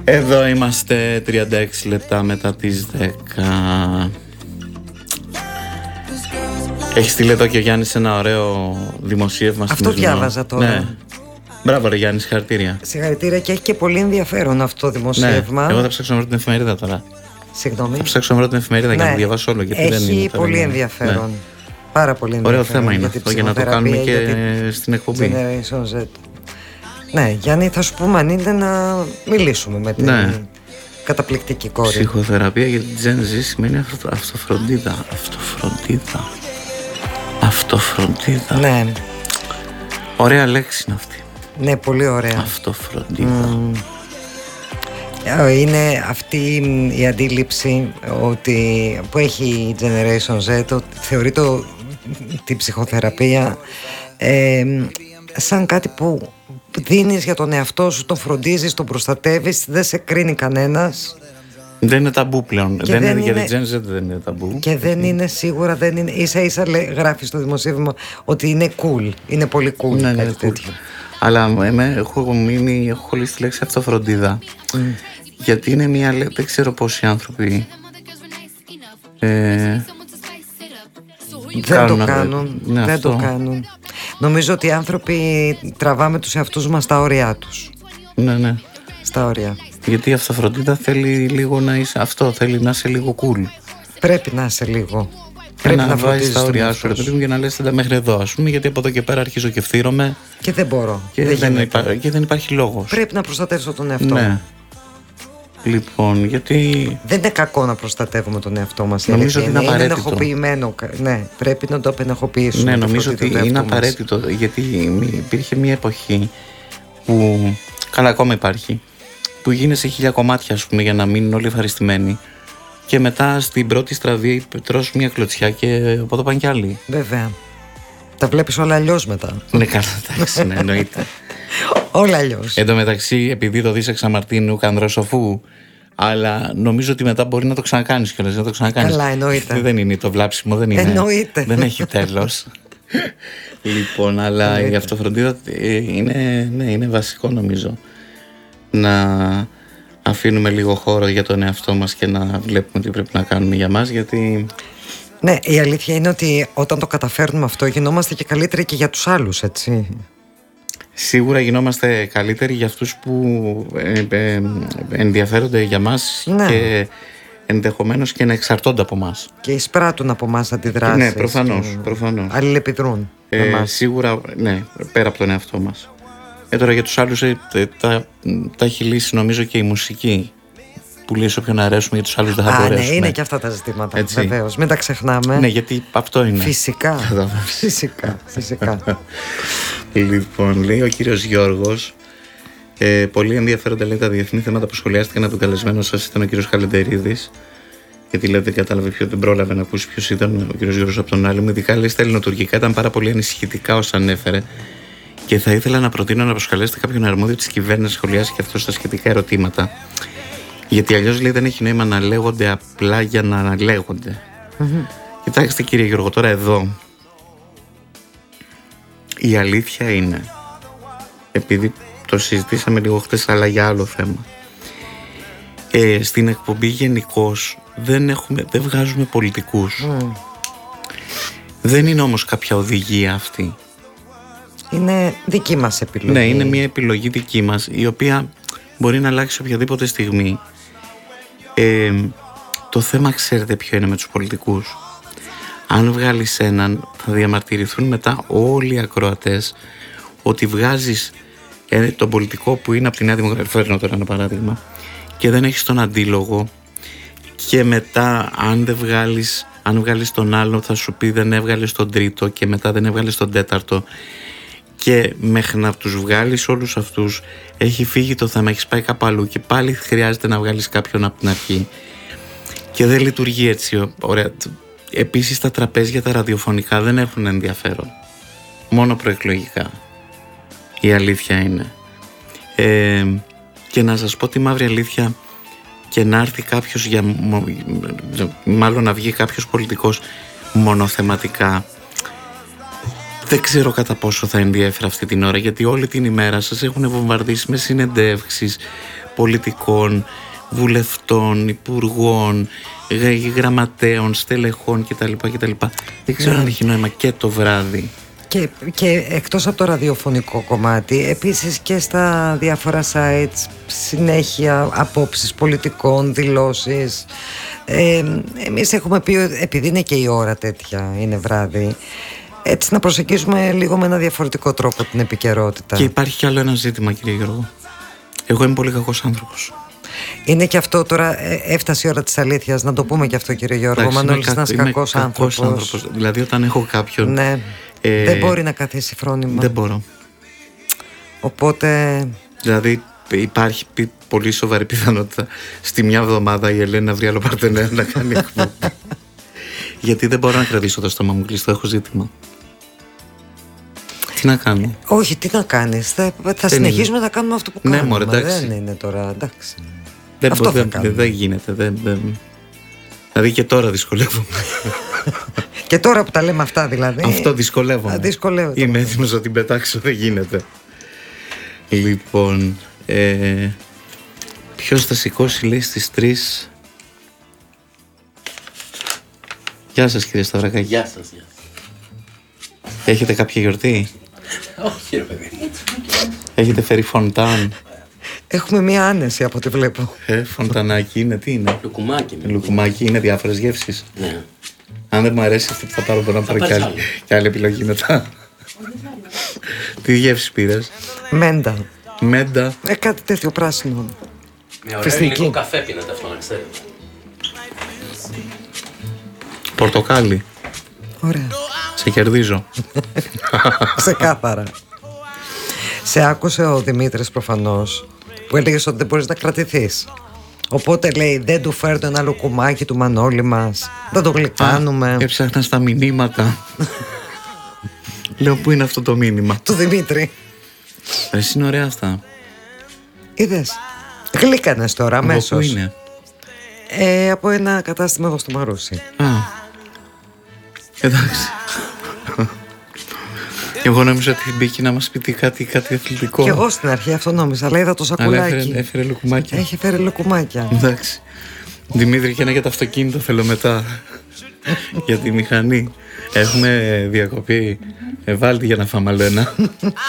Εδώ είμαστε 36 λεπτά μετά τις 10. Έχει στείλει εδώ και ο Γιάννης ένα ωραίο δημοσίευμα. Αυτό διάβαζα τώρα. Ναι. Μπράβο ρε Γιάννη, συγχαρητήρια. Συγχαρητήρια, και έχει και πολύ ενδιαφέρον αυτό το δημοσίευμα. Ναι, εγώ θα ψάξω να βρω την εφημερίδα τώρα. Συγγνώμη. Θα ψάξω να βρω την εφημερίδα για να διαβάσω όλο. Γιατί έχει πολύ ενδιαφέρον. Ναι. Πάρα πολύ ενδιαφέρον. Ωραίο θέμα είναι αυτό για να το κάνουμε και στην εκπομπή. Generation Z. Ναι, Γιάννη, θα σου πούμε αν είναι να μιλήσουμε με την καταπληκτική κόρη. Ψυχοθεραπεία για την Gen Z σημαίνει αυτοφροντίδα. Αυτοφροντίδα. Ναι. Ωραία λέξη είναι αυτή. Ναι, πολύ ωραία. Αυτοφροντίδα. Είναι αυτή η αντίληψη που έχει η Generation Z, ότι θεωρεί την ψυχοθεραπεία σαν κάτι που δίνεις για τον εαυτό σου, τον φροντίζεις, τον προστατεύεις, δεν σε κρίνει κανένας. Δεν είναι ταμπού πλέον. Για την Gen Z δεν είναι ταμπού. Και δεν είναι σίγουρα, δεν είναι, ίσα γράφει στο δημοσίευμα ότι είναι cool, είναι πολύ cool. Ναι, κάτι τέτοιο. Αλλά έχω κολλήσει τη λέξη αυτοφροντίδα. Γιατί είναι μια λέξη, δεν ξέρω πόσοι άνθρωποι δεν το κάνουν. Ναι, δεν το κάνουν. Νομίζω ότι οι άνθρωποι τραβάμε τους εαυτούς μας στα όρια τους. Ναι. Στα όρια. Γιατί η αυτοφροντίδα θέλει λίγο να είσαι αυτό, θέλει να είσαι λίγο cool. Πρέπει να είσαι λίγο. Πρέπει να βάζεις τα όρια σου, για να λες μέχρι εδώ, ας πούμε, γιατί από εδώ και πέρα αρχίζω και φθείρομαι. Και δεν μπορώ. Και δεν υπάρχει λόγος. Πρέπει να προστατεύσω τον εαυτό μου. Λοιπόν, γιατί. Δεν είναι κακό να προστατεύουμε τον εαυτό μας. Νομίζω ότι είναι απαραίτητο. Είναι ενοχοποιημένο. Ναι, πρέπει να το απενοχοποιήσουμε. Ναι, νομίζω ότι είναι απαραίτητο. Γιατί υπήρχε μια εποχή που. Καλά, ακόμα υπάρχει. Που γίνεσαι 1000 κομμάτια, ας πούμε, για να μείνουν όλοι ευχαριστημένοι. Και μετά στην πρώτη στραβή τρως μια κλωτσιά και από εδώ πάνε κι άλλοι. Βέβαια. Τα βλέπεις όλα αλλιώς μετά. Ναι, καλά, εντάξει, ναι, εννοείται. Όλα αλλιώς. Εν τω μεταξύ, επειδή το δεις εξαμαρτίνου κανδροσοφού, αλλά νομίζω ότι μετά μπορεί να το ξανακάνεις κιόλας. Να το ξανακάνεις. Καλά, εννοείται. Δεν είναι το βλάψιμο, δεν είναι. Εννοείται. Δεν έχει τέλος. Λοιπόν, αλλά εννοείται. Η αυτοφροντίδα είναι βασικό, νομίζω. Να αφήνουμε λίγο χώρο για τον εαυτό μας και να βλέπουμε τι πρέπει να κάνουμε για μας, γιατί. Ναι, η αλήθεια είναι ότι όταν το καταφέρνουμε αυτό, γινόμαστε και καλύτεροι και για τους άλλους, έτσι. Σίγουρα γινόμαστε καλύτεροι για αυτούς που ενδιαφέρονται για μας, ναι. Και ενδεχομένως και να εξαρτώνται από μας. Και εισπράττουν από μας αντιδράσεις. Ναι, προφανώς. Αλληλεπιδρούν. Σίγουρα, ναι, πέρα από τον εαυτό μας. Τώρα για τους άλλους τα έχει λύσει νομίζω και η μουσική. Που λέει σε όποιον αρέσουμε, για τους άλλους δεν θα μπορέσουμε. Ναι, είναι και αυτά τα ζητήματα. Βεβαίως, μην τα ξεχνάμε. Ναι, γιατί αυτό είναι. Φυσικά. Λοιπόν, λέει ο κύριος Γιώργος, πολύ ενδιαφέροντα λέει τα διεθνή θέματα που σχολιάστηκαν από τον καλεσμένο σας ήταν ο κύριος Καλεντερίδης. Γιατί λέτε δεν κατάλαβε δεν πρόλαβε να ακούσει ποιος ήταν ο κύριος Γιώργος από τον άλλο. Ειδικά λέει στα ελληνοτουρκικά ήταν πάρα πολύ ανησυχητικά όσα ανέφερε. Και θα ήθελα να προτείνω να προσκαλέσετε κάποιον αρμόδιο της κυβέρνησης να σχολιάσει και αυτό στα σχετικά ερωτήματα. Γιατί αλλιώς λέει δεν έχει νόημα να λέγονται απλά για να αναλέγονται. Κοιτάξτε κύριε Γιώργο, τώρα εδώ η αλήθεια είναι, επειδή το συζητήσαμε λίγο χτες αλλά για άλλο θέμα, στην εκπομπή γενικώς δεν βγάζουμε πολιτικούς. Δεν είναι όμως κάποια οδηγία αυτή. Είναι δική μας επιλογή. Ναι, είναι μια επιλογή δική μας, η οποία μπορεί να αλλάξει οποιαδήποτε στιγμή. Το θέμα ξέρετε ποιο είναι με τους πολιτικούς. Αν βγάλεις έναν, θα διαμαρτυρηθούν μετά όλοι οι ακροατές ότι βγάζεις τον πολιτικό που είναι από τη Νέα Δημοκρατία, φέρνω τώρα ένα παράδειγμα, και δεν έχεις τον αντίλογο, και μετά αν βγάλεις τον άλλο θα σου πει δεν έβγαλες τον τρίτο και μετά δεν έβγαλες τον τέταρτο, και μέχρι να τους βγάλεις όλους αυτούς έχει φύγει το θέμα, έχεις πάει κάπου αλλού και πάλι χρειάζεται να βγάλεις κάποιον από την αρχή και δεν λειτουργεί έτσι. Ωραία. Επίσης τα τραπέζια τα ραδιοφωνικά δεν έχουν ενδιαφέρον, μόνο προεκλογικά, η αλήθεια είναι. Και να σας πω τη μαύρη αλήθεια, και να έρθει κάποιος μάλλον να βγει κάποιος πολιτικός μονοθεματικά, δεν ξέρω κατά πόσο θα ενδιέφερε αυτή την ώρα, γιατί όλη την ημέρα σας έχουν βομβαρδίσει με συνεντεύξεις, πολιτικών, βουλευτών, υπουργών, γραμματέων, στελεχών κτλ. Δεν ξέρω αν έχει νόημα και το βράδυ. Και εκτός από το ραδιοφωνικό κομμάτι, επίσης και στα διάφορα sites, συνέχεια απόψεις πολιτικών, δηλώσεις. Εμείς έχουμε πει, επειδή είναι και η ώρα τέτοια, είναι βράδυ, έτσι να προσεγγίσουμε λίγο με ένα διαφορετικό τρόπο την επικαιρότητα. Και υπάρχει κι άλλο ένα ζήτημα, κύριε Γιώργο. Εγώ είμαι πολύ κακός άνθρωπος. Είναι και αυτό τώρα, έφτασε η ώρα της αλήθειας, να το πούμε και αυτό, κύριε Γιώργο. Ο Μανώλης είναι ένας κακός άνθρωπος. Δηλαδή όταν έχω κάποιον... Ναι. Δεν μπορεί να καθίσει φρόνημα. Δεν μπορώ. Οπότε... Δηλαδή υπάρχει πολύ σοβαρή πιθανότητα στη μια εβδομάδα η Ελένη να βρει άλλο παρτενέρ να κάνει εκπομπή. Γιατί δεν μπορώ να κρατήσω το στόμα μου κλειστό, έχω ζήτημα. Τι να κάνω? Όχι, τι να κάνεις. Θα συνεχίσουμε να κάνουμε αυτό που κάνουμε. Ναι, μωρέ, εντάξει. Δεν είναι τώρα, εντάξει. Δεν γίνεται. Δηλαδή και τώρα δυσκολεύομαι. Και τώρα που τα λέμε αυτά δηλαδή. Αυτό δυσκολεύομαι. Είμαι έτοιμος να την πετάξω, δεν γίνεται. Λοιπόν, ποιος θα σηκώσει, λέει, στις 3? Γεια σας, κύριε Σταυρακάκη. Γεια σας. Έχετε κάποια γιορτή? Όχι, ρε παιδί. Έχετε φέρει φοντάν? Έχουμε μία άνεση από ό,τι βλέπω. Φοντανάκι είναι, τι είναι? Λουκουμάκι. Είναι διάφορες γεύσεις. Ναι. Αν δεν μου αρέσει αυτή που θα πάρω, μπορώ να πάρω και άλλη επιλογή μετά. Τι γεύση πήρες? Μέντα. Κάτι τέτοιο πράσινο. Με ωραίο ελληνικό καφέ πίνετε αυτό, να ξέρετε. Πορτοκάλι. Ωραία. Σε κερδίζω. Ξεκάθαρα. Σε άκουσε ο Δημήτρης προφανώς, που έλεγες ότι δεν μπορείς να κρατηθείς. Οπότε λέει, δεν του φέρνω ένα λουκουμάκι του Μανώλη μας, δεν το γλυκάνουμε. Έψαχνα στα μηνύματα. Λέω, πού είναι αυτό το μήνυμα? Του Δημήτρη. Εσύ είναι ωραία αυτά. Είδες? Γλύκανες τώρα αμέσως. Πού είναι? Από ένα κατάστημα εδώ στο Μαρούσι. Εντάξει. Εγώ νόμιζα ότι μπήκε να μας πει κάτι αθλητικό. Και εγώ στην αρχή αυτό νόμιζα, αλλά είδα το σακουλάκι. Αλλά έφερε λουκουμάκια. Έχει φέρει λουκουμάκια. Εντάξει. Δημήτρη, και ένα για το αυτοκίνητο θέλω μετά. Για τη μηχανή. Έχουμε διακοπή. Βάλτε για να φάμε άλλο ένα.